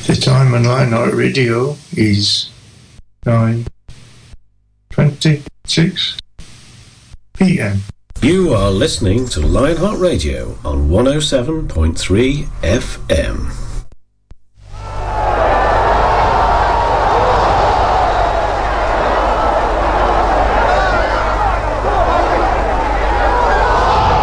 The time on Lionheart Radio is 9:26 p.m. You are listening to Lionheart Radio on 107.3 FM.